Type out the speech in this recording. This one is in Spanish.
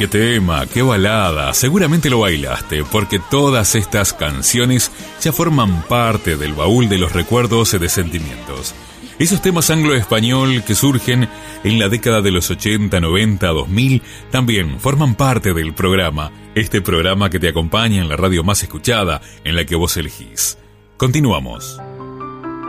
qué tema, qué balada. Seguramente lo bailaste, porque todas estas canciones ya forman parte del baúl de los recuerdos y de sentimientos. Esos temas anglo-español que surgen en la década de los 80, 90, 2000 también forman parte del programa. Este programa que te acompaña en la radio más escuchada, en la que vos elegís. Continuamos.